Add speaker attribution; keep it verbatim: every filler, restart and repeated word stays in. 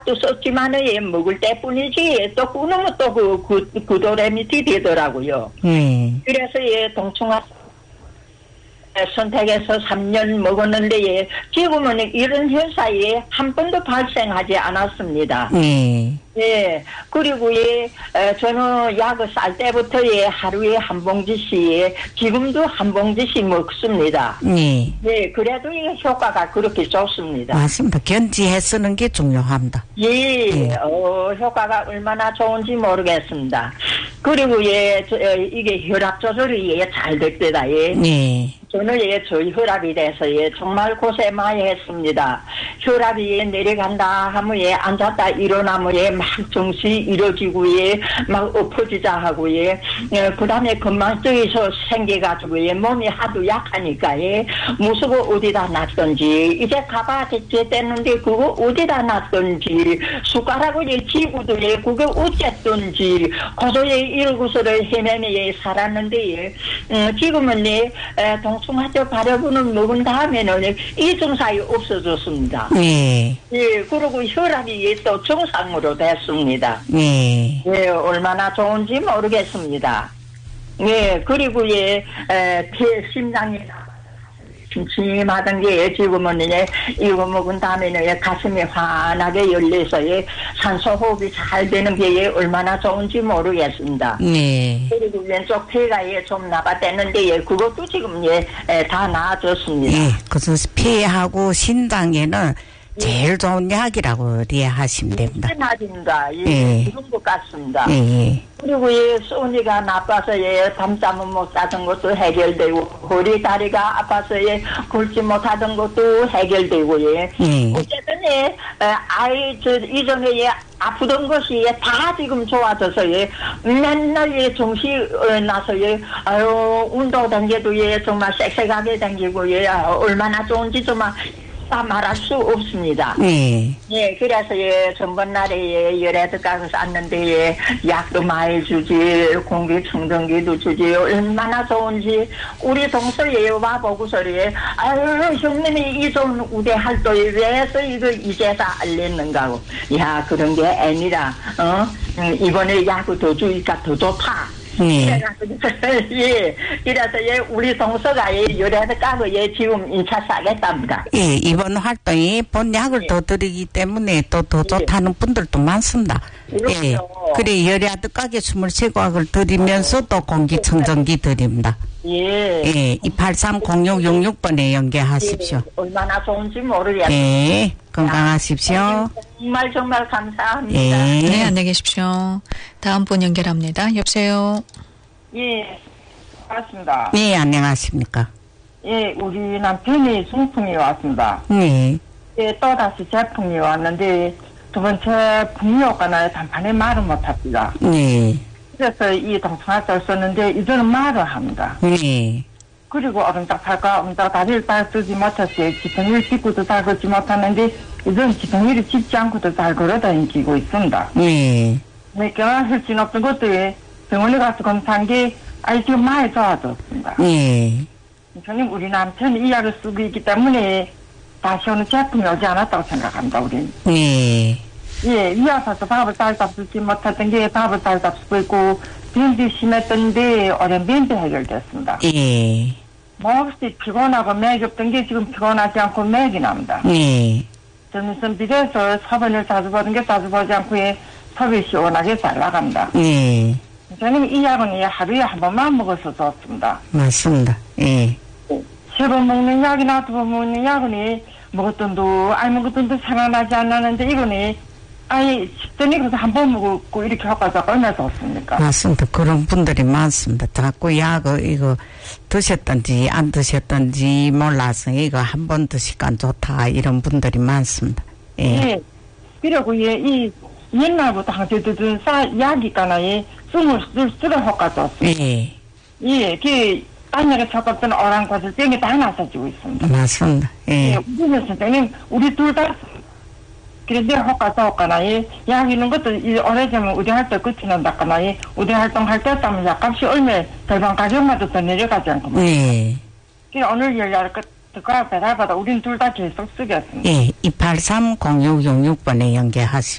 Speaker 1: 또 썼지만은 예, 먹을 때뿐이지 또 끊으면 또그 그, 구도레미티 되더라고요.
Speaker 2: 네.
Speaker 1: 그래서 예 동충하 선택해서 삼 년 먹었는데 예, 지금은 이런 현상이 한 번도 발생하지 않았습니다.
Speaker 2: 네.
Speaker 1: 예, 그리고 예, 에, 저는 약을 쌀 때부터 예, 하루에 한 봉지씩, 예, 지금도 한 봉지씩 먹습니다.
Speaker 2: 네.
Speaker 1: 예, 그래도 이 효과가 그렇게 좋습니다.
Speaker 2: 맞습니다. 견지해 쓰는 게 중요합니다.
Speaker 1: 예,
Speaker 2: 네.
Speaker 1: 어, 효과가 얼마나 좋은지 모르겠습니다. 그리고 예, 저, 어, 이게 혈압 조절이 예, 잘 됐대다. 예.
Speaker 2: 네.
Speaker 1: 저는 예, 저희 혈압이 돼서 예, 정말 고생 많이 했습니다. 혈압이 예, 내려간다 하면 예, 앉았다 일어나면 예, 막 정신이 이뤄지고 예, 막 엎어지자 하고 예, 예, 그 다음에 건망증이서 생겨가지고 예, 몸이 하도 약하니까 예, 무서워 어디다 놨던지 이제 가봐 됐는데 그거 어디다 놨던지 숟가락을 예, 지구도 예, 그게 어쨌던지 고소에 이러고서를 헤매며 예, 살았는데 예, 음, 지금은 예, 에, 동충하초 발효분을 먹은 다음에는 이 증상이 없어졌습니다.
Speaker 2: 네.
Speaker 1: 예, 그리고 혈압이 예, 또 정상으로 됐습니다.
Speaker 2: 네.
Speaker 1: 예, 얼마나 좋은지 모르겠습니다. 예, 그리고 예, 에, 폐, 심장이 침침하던 게 지금은 이제 이거 먹은 다음에는 예, 가슴이 환하게 열려서 예, 산소 호흡이 잘 되는 게 예, 얼마나 좋은지 모르겠습니다.
Speaker 2: 네.
Speaker 1: 그리고 왼쪽 폐가 예, 좀 나빠졌는데 예, 그것도 지금 예, 에, 다 나아졌습니다.
Speaker 2: 예. 그래서 폐하고 신장에는 제일 좋은 약이라고 이해하시면 됩니다.
Speaker 1: 맞습니다. 예,
Speaker 2: 예.
Speaker 1: 그런 것 같습니다.
Speaker 2: 예.
Speaker 1: 그리고 예, 소니가 나빠서 예, 밤잠을 못 자던 것도 해결되고, 허리 다리가 아파서 예, 굴지 못하던 것도 해결되고, 예.
Speaker 2: 예.
Speaker 1: 어쨌든 예, 에, 아이, 저, 이전에 예, 아프던 것이 예, 다 지금 좋아져서 예, 맨날 예, 정시 어, 나서 예, 아유, 운동 단계도 예, 정말 섹섹하게 당기고 예, 아, 얼마나 좋은지 정말 다 말할 수 없습니다.
Speaker 2: 네.
Speaker 1: 예, 그래서 예, 전번날에 예, 열애도 가서 쌌는데 예, 약도 많이 주지, 공기청정기도 주지, 얼마나 좋은지 우리 동서에 와보고서 예, 아유 형님이 이 좋은 우대 활동에 왜서 이거 이제서 알렸는가 하고, 야 그런 게 아니라 어 음, 이번에 약을 더 주니까 더 좋다.
Speaker 2: 네.
Speaker 1: 예, 이래서 예, 우리 동서가 예, 열애도 까고 예, 지금 인차 싸겠답니다.
Speaker 2: 예, 이번 활동이 본 약을
Speaker 1: 예.
Speaker 2: 더 드리기 때문에 또 더
Speaker 1: 예.
Speaker 2: 좋다는 분들도 많습니다.
Speaker 1: 그렇죠.
Speaker 2: 예. 그래, 열야드 가게 이십칠 과학을 드리면서 또 공기청정기 드립니다.
Speaker 1: 예.
Speaker 2: 예, 이팔삼 공육육육 번에 연계하십시오.
Speaker 1: 예, 얼마나 좋은지 모르겠어요.
Speaker 2: 예, 건강하십시오.
Speaker 1: 정말 정말 감사합니다.
Speaker 2: 예.
Speaker 3: 네, 안녕히 계십시오. 다음 분 연결합니다. 여보세요.
Speaker 4: 예, 맞습니다.
Speaker 2: 예, 안녕하십니까.
Speaker 4: 예, 우리 남편이 중풍이 왔습니다.
Speaker 2: 네.
Speaker 4: 예, 또다시 제풍이 왔는데 두 번째 풍요가나 단판에 말을 못합니다.
Speaker 2: 네.
Speaker 4: 그래서 이 동청화를 썼는데 이제는 말을 합니다.
Speaker 2: 네.
Speaker 4: 그리고 오른쪽팔과 오른쪽 다리를 잘 쓰지 못했어요. 지팡이를 짚고도 잘 걷지 못하는데 이제는 지팡이를 짚지 않고도 잘 걸어다니고 있습니다.
Speaker 2: 네.
Speaker 4: 네, 결혼 혈진 없던 것도 병원에 가서 검사한 게 아이 지금 많이 좋아졌습니다.
Speaker 2: 네.
Speaker 4: 저는 우리 남편이 이 약을 쓰고 있기 때문에 다시 오는 제품이 오지 않았다고 생각합니다, 우리는.
Speaker 2: 네.
Speaker 4: 예, 이 아파서 밥을 잘 잡수지 못했던 게 밥을 잘 잡수고 있고, 변비 심했던데, 오랜 변비 해결됐습니다.
Speaker 2: 예.
Speaker 4: 몹시 피곤하고 맥이 없던 게 지금 피곤하지 않고 맥이 납니다.
Speaker 2: 네.
Speaker 4: 저는 선비대에서 서변을 자주 보는 게 자주 보지 않고, 예, 섭이 시원하게 잘 나갑니다.
Speaker 2: 네.
Speaker 4: 저는 이 약은 예, 하루에 한 번만 먹어서 좋습니다.
Speaker 2: 맞습니다. 예.
Speaker 4: 세 번 먹는 약이나 두 번 먹는 약은 먹었던 도 아니 먹었던 도 생각나지 않았는데 이거는 아예 식전에 그래서 한 번 먹고 이렇게 효과가 얼마나 좋습니까?
Speaker 2: 맞습니다. 그런 분들이 많습니다. 자꾸 약을 이거 드셨던지 안 드셨던지 몰라서 이거 한 번 드시니까 좋다 이런 분들이 많습니다. 예.
Speaker 4: 예. 그리고 예, 이 옛날부터 항상 듣던 사 약이 있잖아. 예. 숨을 쓰는 효과 좋습니다.
Speaker 2: 예.
Speaker 4: 예. 그 안약에 섞었던 오랑꽃을 땡에 다 나서주고 있습니다.
Speaker 2: 맞습니다. 예.
Speaker 4: 예. 우리 선생님 우리 둘 다 그런데 효과 좋거나 예. 약 있는 것도 이 오래되면 우리 활동 끝이 난다거나 예. 우리 활동할 때 따면 약값이 얼마 절반 가격마다 더 내려가지 않고
Speaker 2: 예.
Speaker 4: 그 오늘 열약 특가 배달받아 우린 둘 다 계속 쓰겠습니다.
Speaker 2: 예, 이팔삼 공육육육 번에 연계하시